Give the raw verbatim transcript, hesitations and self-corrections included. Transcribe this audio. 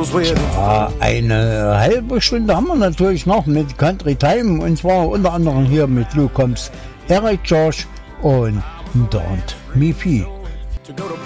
Ja, eine halbe Stunde haben wir natürlich noch mit Country Time und zwar unter anderem hier mit Luke Combs, Eric George und Don't Me Fee.